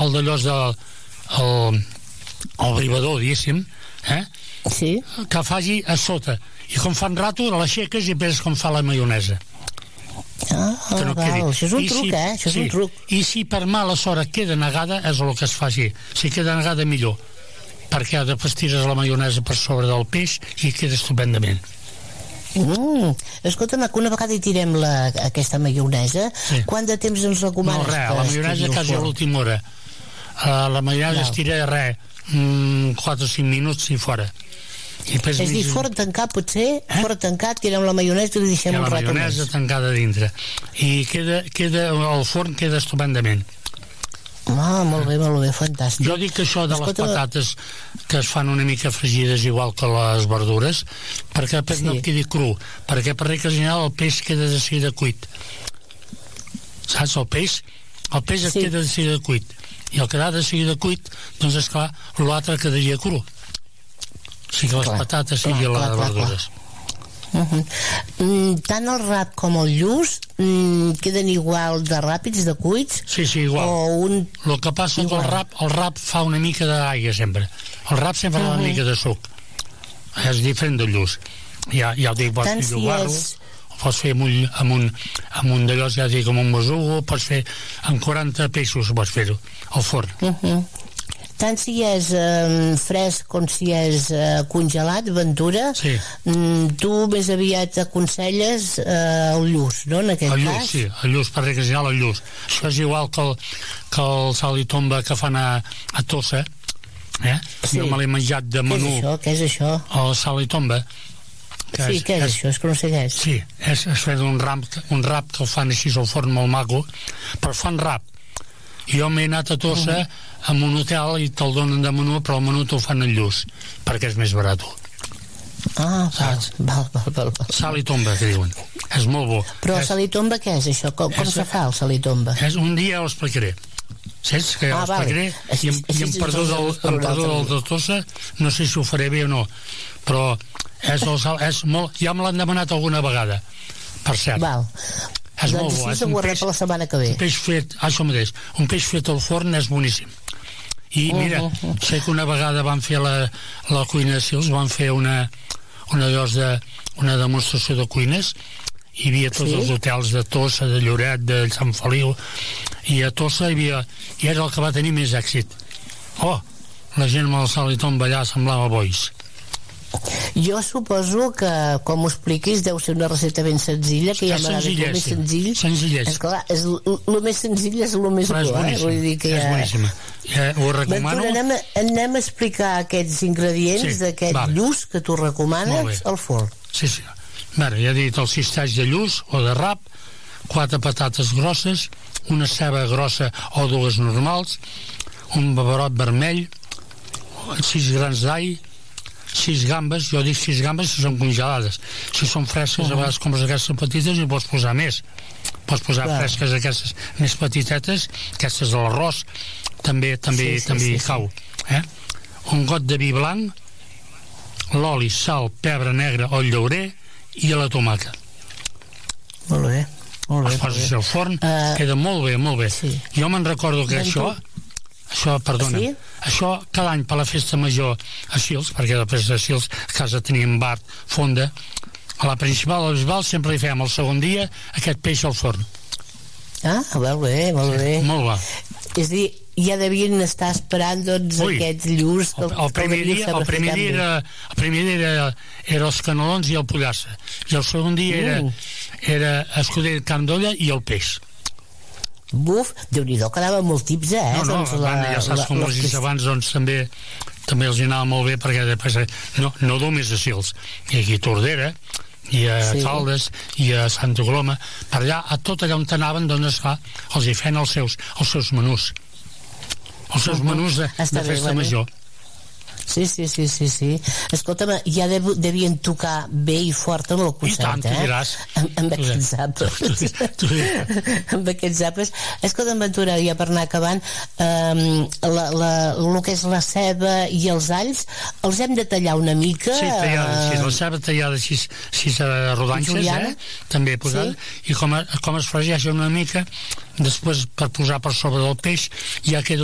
el d'allòs el brivador, diguéssim, Sí. que faci a sota. I com fan rato, l'aixeques i veus com fa la maionesa. Que no quedi. Això és un truc, Això és un truc. I si per mala sort queda negada, és el que es fa així. Si queda negada, millor. Perquè després tires la maionesa per sobre del peix i queda estupendament. Escolta'm, que una vegada hi tirem aquesta maionesa, quant de temps ens recomanes? No, res, la maionesa quasi a l'última hora. La maionesa es tira, 4 o 5 minuts i fora. És a dir, fora tancat, potser, fora tancat, tirem la maionesa i li deixem un rato més. La maionesa tancada dintre. I el forn queda estupendament. Molt bé, fantàstic. Jo dic que això de les patates que es fan una mica fregides igual que les verdures, perquè després no quedi cru, perquè per regla general el peix queda de seguida cuit. Saps? El peix es queda de seguida cuit. I el quedar de seguida cuit, doncs esclar, l'altre quedaria cru. Sigui les patates, sigui les verdures. Tant el rap com el lluç queden igual de ràpids, de cuits? Sí, igual. El que passa que el rap fa una mica d'aigua sempre. El rap sempre fa una mica de suc. És diferent del lluç. Ja ho dic, pots fer llogarro, ho pots fer amb un d'allò, ja dic, com un besugo, pots fer amb 40 peixos, pots fer-ho al forn. Tant si és fresc com si és congelat, Ventura, tu més aviat aconselles el lluç, no, en aquest cas? Sí, el lluç, per regla general el lluç. Això és igual que el sal i tomba que fan a Tossa. Jo me l'he menjat de menú. Què és això? El sal i tomba. Sí, què és això? És que no sé què és. Sí, és fet un rap que el fan així al forn molt maco, però fan rap. Jo m'he anat a Tossa amb un hotel i te'l donen de menú, però el menú te'l fan en lluç, perquè és més barat. Val. Sal i tomba, que diuen. És molt bo. Però el sal i tomba què és això? Com se fa el sal i tomba? Un dia ho explicaré. Saps? Que ho explicaré i em perdó del de Tossa, no sé si ho faré bé o no, però és molt... Ja me l'han demanat alguna vegada, per cert. Val. És molt bo. És un peix per la setmana que ve. Un peix fet, això mateix, un peix fet al forn és boníssim. I mira, sé que una vegada van fer la cuina de Sils, van fer una demostració de cuines, hi havia tots els hotels de Tossa, de Lloret, de Sant Feliu, i a Tossa i era el que va tenir més èxit. La gent amb el sal i tomba allà semblava bois. Jo suposo que, com ho expliquis, deu ser una recepta ben senzilla, que ja m'agrada el més senzill. Esclar, el més senzill és el més bo, vull dir que és boníssima. Ho recomano. Ventura, anem a explicar aquests ingredients d'aquest lluç que tu recomanes al forn. Sí. Ja he dit el cisteix de lluç o de rap, 4 patates grosses, una ceba grossa o 2 normals, un pebrot vermell, 6 grans d'all, 6 gambes, jo dic 6 gambes si són congelades. Si són fresques, a vegades compres aquestes petites i pots posar més. Pots posar fresques aquestes més petitetes, aquestes de l'arròs, també hi cau. Un got de vi blanc, l'oli, sal, pebre negre o llaurer i la tomaca. Molt bé. Els poses al forn, queda molt bé. Jo me'n recordo que això cada any per la festa major a Sils, perquè després a Sils a casa teníem bar, fonda, a la principal, a Bisbal, sempre hi fèiem el segon dia aquest peix al forn. Molt bé. Molt bo. És a dir, ja devien estar esperant aquests lluç. El primer dia era els canelons i el pollastre, i el segon dia era escudell de carn d'olla i el peix. Buf, Déu-n'hi-do, quedava molt tips, ja saps com els dius abans, doncs també els anava molt bé, perquè després no només a Sils, i aquí a Tordera i a Caldes i a Santa Coloma, per allà, a tot allà on anaven, doncs esclar, els hi feien els seus menús de festa major. Sí. Escolta'm, ja devien tocar bé i fort en el concert, tu diràs. Amb aquests àpats. Amb aquests àpats. Escolta'm, Ventura, ja per anar acabant, el que és la ceba i els alls, els hem de tallar una mica? Sí, la ceba tallada així a rodanxes, també posada, i com es fregeix una mica, després per posar per sobre del peix, ja queda